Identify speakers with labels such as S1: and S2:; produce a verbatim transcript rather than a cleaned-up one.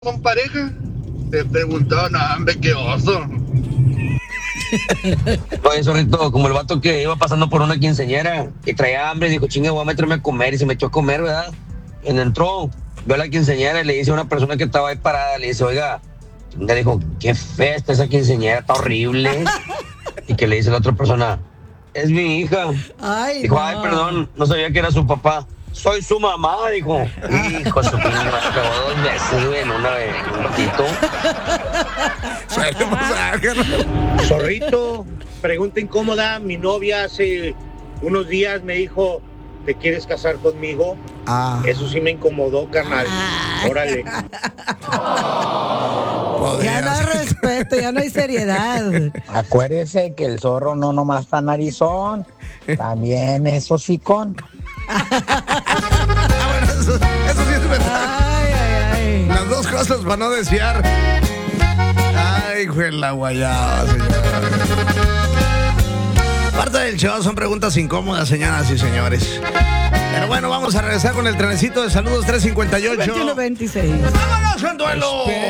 S1: con pareja? Te preguntaba, no, hombre, qué oso.
S2: Oye, zorrito, como el vato que iba pasando por una quinceañera y traía hambre y dijo, chingue, voy a meterme a comer, y se metió a comer, ¿verdad? Y entró, vio a la quinceañera y le dice a una persona que estaba ahí parada, le dice, oiga, le dijo, qué fea está esa quinceañera, está horrible. Y que le dice a la otra persona, es mi hija.
S3: Ay,
S2: Dijo,
S3: no.
S2: ay, perdón, no sabía que era su papá. Soy su mamá, dijo. Hijo, su pinche madre, acabó dos veces, güey, en una vez, un ratito.
S4: Suele pasar, carnal.
S5: Zorrito, pregunta incómoda. Mi novia hace unos días me dijo, ¿te quieres casar conmigo?
S4: Ah,
S5: Eso sí me incomodó, carnal. Órale.
S3: Ya no hay respeto, ya no hay seriedad.
S6: Acuérdese que el zorro no nomás está narizón, también es hocicón.
S4: Ah, bueno, eso, eso sí es verdad.
S3: Ay, ay, ay.
S4: Las dos cosas para no desviar. Ay, güey, la guayaba, señor. Parte del show son preguntas incómodas, señoras y señores. Pero bueno, vamos a regresar con el trenecito de saludos tres cincuenta y ocho.
S3: veintiuno veintiséis.
S4: ¡Vámonos en duelo!